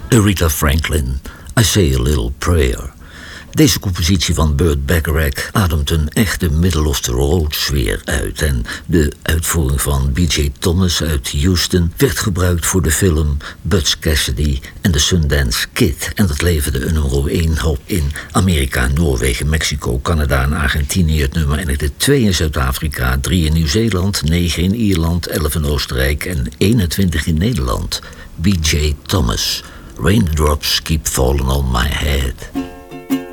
Aretha Franklin, I Say a Little Prayer. Deze compositie van Burt Bacharach ademt een echte middle-of-the-road sfeer uit. En de uitvoering van B.J. Thomas uit Houston werd gebruikt voor de film Butch Cassidy en de Sundance Kid. En dat leverde een nummer 1 op in Amerika, Noorwegen, Mexico, Canada en Argentinië. Het nummer eindigde 2 in Zuid-Afrika, 3 in Nieuw-Zeeland, 9 in Ierland, 11 in Oostenrijk en 21 in Nederland. B.J. Thomas, Raindrops Keep Falling on My Head.